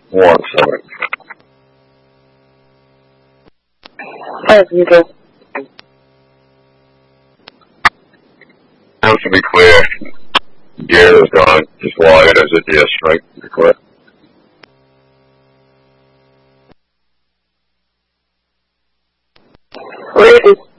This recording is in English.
170. And to be clear, gear is gone just wide as it is, right? To be clear. Ready.